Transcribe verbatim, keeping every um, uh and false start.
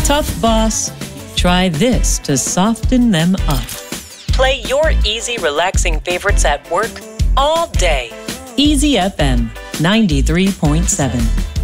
Tough boss, try this to soften them up. Play your easy, relaxing favorites at work all day. Easy F M ninety-three point seven.